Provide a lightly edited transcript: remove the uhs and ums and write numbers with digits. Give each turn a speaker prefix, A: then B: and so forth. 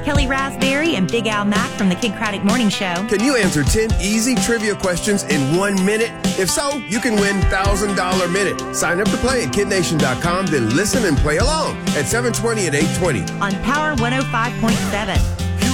A: Kelly Raspberry and Big Al Mack from the Kid Craddock Morning Show.
B: Can you answer 10 easy trivia questions in 1 minute? If so, you can win $1,000 minute. Sign up to play at kidnation.com, then listen and play along at 7:20 and 8:20.
A: On Power 105.7.